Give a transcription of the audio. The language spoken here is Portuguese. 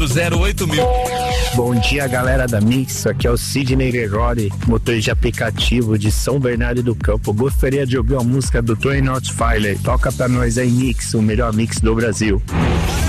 08000. Bom dia, galera da Mix, aqui é o Sidney Gregori, motorista de aplicativo de São Bernardo do Campo. Gostaria de ouvir a música do Tony Not Fire. Toca pra nós aí, Mix, o melhor mix do Brasil.